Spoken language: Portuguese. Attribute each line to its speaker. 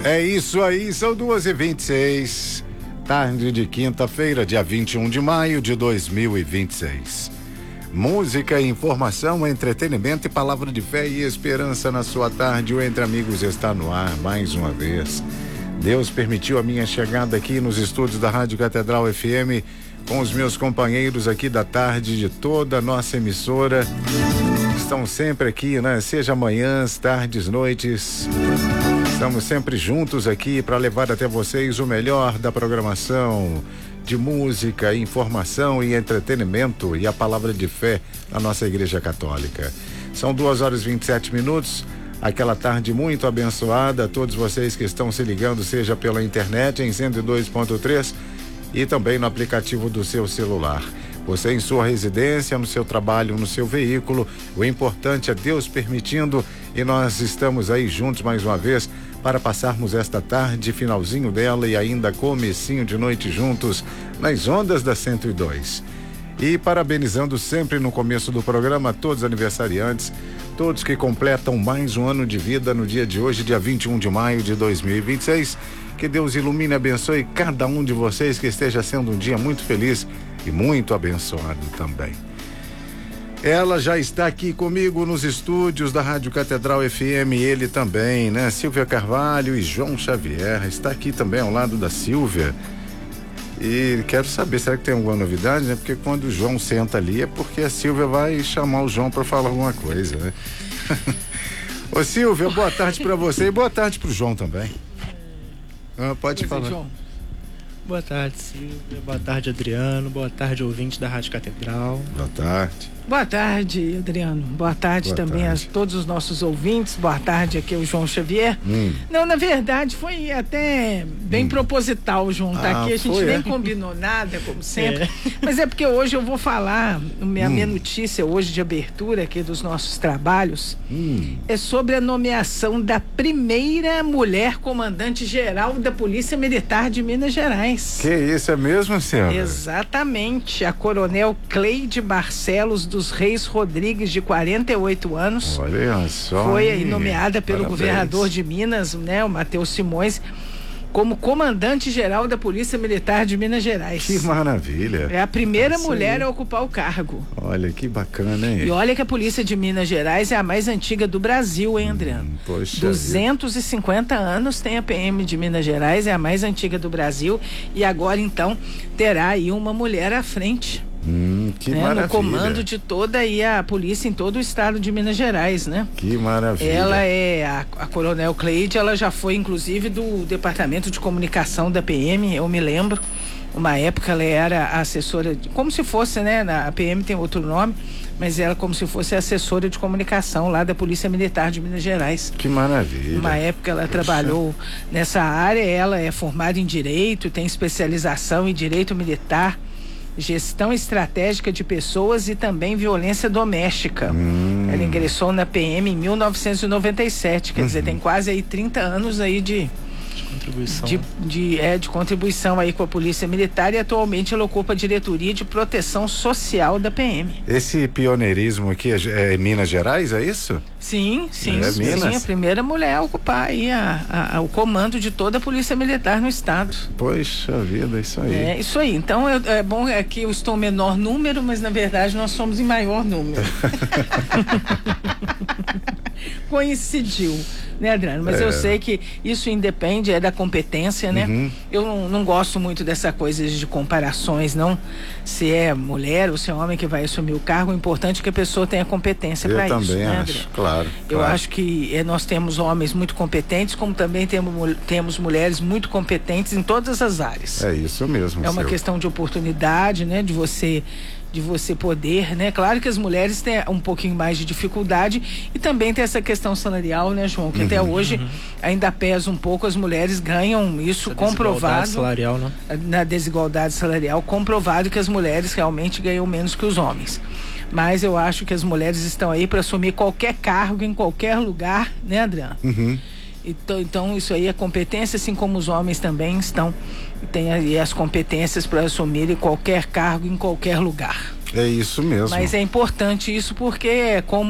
Speaker 1: É isso aí, são 2h26, tarde de quinta-feira, dia 21 de maio de 2026. Música, informação, entretenimento e palavra de fé e esperança na sua tarde. O Entre Amigos está no ar mais uma vez. Deus permitiu a minha chegada aqui nos estúdios da Rádio Catedral FM com os meus companheiros aqui da tarde de toda a nossa emissora. Estão sempre aqui, né? Seja manhãs, tardes, noites. Estamos sempre juntos aqui para levar até vocês o melhor da programação de música, informação e entretenimento e a palavra de fé na nossa Igreja Católica. São 2h27, aquela tarde muito abençoada a todos vocês que estão se ligando, seja pela internet em 102.3 e também no aplicativo do seu celular. Você em sua residência, no seu trabalho, no seu veículo, o importante é Deus permitindo e nós estamos aí juntos mais uma vez para passarmos esta tarde, finalzinho dela e ainda comecinho de noite juntos nas ondas da 102. E parabenizando sempre no começo do programa todos os aniversariantes, todos que completam mais um ano de vida no dia de hoje, dia 21 de maio de 2026. Que Deus ilumine e abençoe cada um de vocês, que esteja sendo um dia muito feliz e muito abençoado também. Ela já está aqui comigo nos estúdios da Rádio Catedral FM, ele também, né? Silvia Carvalho e João Xavier, está aqui também ao lado da Silvia. E quero saber, será que tem alguma novidade, né? Porque quando o João senta ali é porque a Silvia vai chamar o João para falar alguma coisa, né? Ô Silvia, boa tarde para você e boa tarde pro João também. Pode falar. João.
Speaker 2: Boa tarde, Silvia. Boa tarde, Adriano. Boa tarde, ouvinte da Rádio Catedral.
Speaker 1: Boa tarde.
Speaker 3: Boa tarde, Adriano. Boa tarde também a todos os nossos ouvintes. Boa tarde, aqui é o João Xavier. Não, na verdade, foi até bem proposital, João, tá aqui. A gente nem combinou nada, como sempre. Mas é porque hoje eu vou falar, minha notícia hoje de abertura aqui dos nossos trabalhos é sobre a nomeação da primeira mulher comandante-geral da Polícia Militar de Minas Gerais.
Speaker 1: Que isso, é mesmo, senhora?
Speaker 3: Exatamente. A coronel Cleide Barcelos dos Reis Rodrigues, de 48 anos.
Speaker 1: Olha só.
Speaker 3: Foi aí nomeada pelo governador de Minas, né, o Matheus Simões, como comandante-geral da Polícia Militar de Minas Gerais.
Speaker 1: Que maravilha.
Speaker 3: É a primeira mulher a ocupar o cargo.
Speaker 1: Olha, que bacana, hein?
Speaker 3: E olha que a Polícia de Minas Gerais é a mais antiga do Brasil, hein, Adriano?
Speaker 1: Poxa
Speaker 3: 250 anos tem a PM de Minas Gerais, é a mais antiga do Brasil, e agora então terá aí uma mulher à frente.
Speaker 1: Que maravilha.
Speaker 3: No comando de toda aí a polícia em todo o estado de Minas Gerais, né?
Speaker 1: Que maravilha.
Speaker 3: Ela é a coronel Cleide, ela já foi inclusive do departamento de comunicação da PM, eu me lembro, uma época ela era assessora, como se fosse, né? A PM tem outro nome, mas ela como se fosse assessora de comunicação lá da Polícia Militar de Minas Gerais.
Speaker 1: Que maravilha.
Speaker 3: Uma época ela trabalhou nessa área, ela é formada em Direito, tem especialização em Direito Militar, Gestão Estratégica de Pessoas e também Violência Doméstica. Ela ingressou na PM em 1997, quer dizer, tem quase aí 30 anos aí de contribuição. De contribuição aí com a Polícia Militar, e atualmente ela ocupa a diretoria de proteção social da PM.
Speaker 1: Esse pioneirismo aqui é Minas Gerais, é isso?
Speaker 3: Sim,
Speaker 1: Minas?
Speaker 3: A primeira mulher a ocupar aí o comando de toda a Polícia Militar no estado.
Speaker 1: Poxa vida, isso aí.
Speaker 3: É isso aí, então é bom que eu estou em menor número, mas na verdade nós somos em maior número. Coincidiu, né, Adriano? Mas eu sei que isso independe da competência, né? Eu não gosto muito dessa coisa de comparações, não. Se é mulher ou se é homem que vai assumir o cargo, o importante é que a pessoa tenha competência para isso. Eu também acho, Adriano?
Speaker 1: Claro.
Speaker 3: Eu acho que nós temos homens muito competentes, como também temos mulheres muito competentes em todas as áreas.
Speaker 1: É isso mesmo.
Speaker 3: É uma questão de oportunidade, né? De você poder, né? Claro que as mulheres têm um pouquinho mais de dificuldade e também tem essa questão salarial, né, João? Que até hoje ainda pesa um pouco, as mulheres ganham isso essa comprovado.
Speaker 2: Salarial, né?
Speaker 3: Na desigualdade salarial, comprovado que as mulheres realmente ganham menos que os homens. Mas eu acho que as mulheres estão aí para assumir qualquer cargo em qualquer lugar, né, Adriano? Então isso aí é competência, assim como os homens também têm aí as competências para assumir qualquer cargo em qualquer lugar.
Speaker 1: É isso mesmo.
Speaker 3: Mas é importante isso porque como